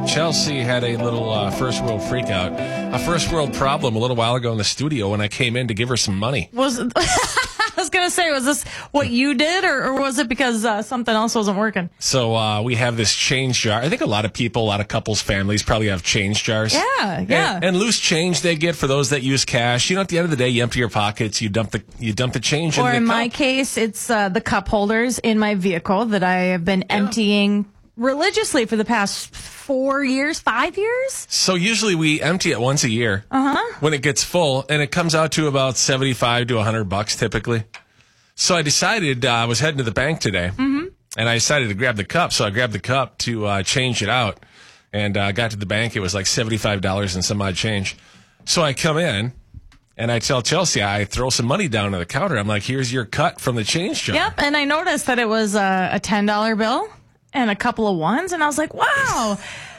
Chelsea had a little first world freak out, a first world problem a little while ago in the studio when I came in to give her some money. I was going to say, was this what you did, or was it because something else wasn't working? So we have this change jar. I think a lot of couples, families probably have change jars. Yeah. And loose change they get for those that use cash. You know, at the end of the day, you empty your pockets, you dump the change in the cup. Or in my case, it's the cup holders in my vehicle that I have been emptying religiously for the past 5 years. So usually we empty it once a year when it gets full, and it comes out to about $75 to $100 typically. So I decided I was heading to the bank today, and I decided to grab the cup. So I grabbed the cup to change it out, and got to the bank. It was like $75 and some odd change. So I come in, and I tell Chelsea, I throw some money down on the counter. I'm like, here's your cut from the change jar. Yep, and I noticed that it was a $10 bill and a couple of ones, and I was like, wow.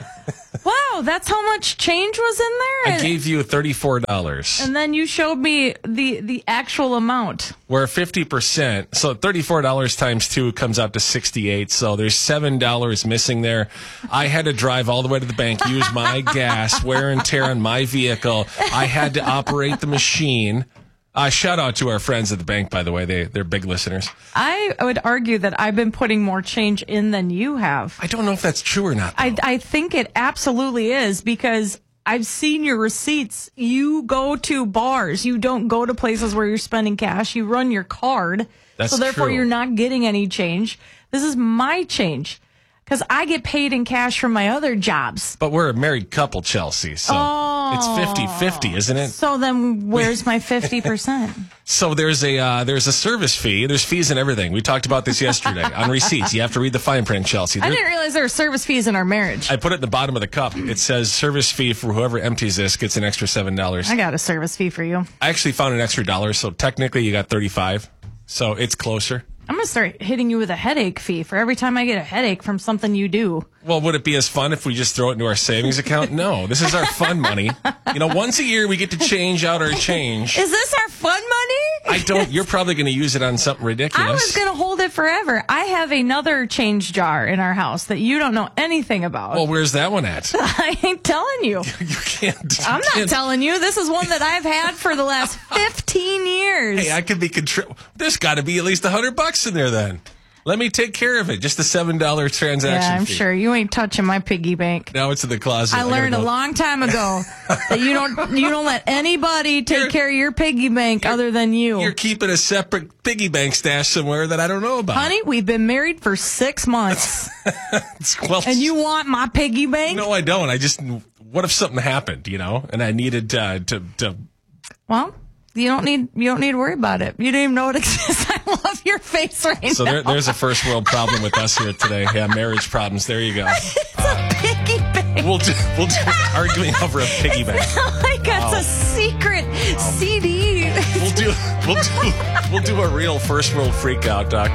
Wow, that's how much change was in there? I gave you $34. And then you showed me the actual amount. We're 50%. So $34 times 2 comes out to $68. So there's $7 missing there. I had to drive all the way to the bank, use my gas, wear and tear on my vehicle. I had to operate the machine. Shout out to our friends at the bank, by the way. They're big listeners. I would argue that I've been putting more change in than you have. I don't know if that's true or not, though. I think it absolutely is, because I've seen your receipts. You go to bars. You don't go to places where you're spending cash. You run your card. That's so therefore true. You're not getting any change. This is my change, because I get paid in cash from my other jobs. But we're a married couple, Chelsea, so it's 50-50, isn't it? So then where's my 50%? So there's a service fee. There's fees and everything. We talked about this yesterday on receipts. You have to read the fine print, Chelsea. I didn't realize there were service fees in our marriage. I put it in the bottom of the cup. It says service fee for whoever empties this gets an extra $7. I got a service fee for you. I actually found an extra $1, so technically you got $35. So it's closer. I'm going to start hitting you with a headache fee for every time I get a headache from something you do. Well, would it be as fun if we just throw it into our savings account? No, this is our fun money. You know, once a year we get to change out our change. Is this our fun money? You're probably going to use it on something ridiculous. I was going to hold it forever. I have another change jar in our house that you don't know anything about. Well, where's that one at? I ain't telling you. You can't. I'm not telling you. This is one that I've had for the last 15 years. Hey, I could be There's got to be at least $100 in there then. Let me take care of it. Just the $7 transaction Yeah, I'm fee. sure you ain't touching my piggy bank. Now it's in the closet. I learned a long time ago that you don't let anybody take care of your piggy bank other than you. You're keeping a separate piggy bank stash somewhere that I don't know about. Honey, we've been married for 6 months. Well, and you want my piggy bank? No, I don't. What if something happened, and I needed to Well, you don't need to worry about it. You don't even know it exists. I love your face right now. So there's a first world problem with us here today. Yeah, marriage problems. There you go. It's a piggy bank. We'll do arguing over a piggy bank. Like it's a secret CD. We'll do a real first world freak out, Doc.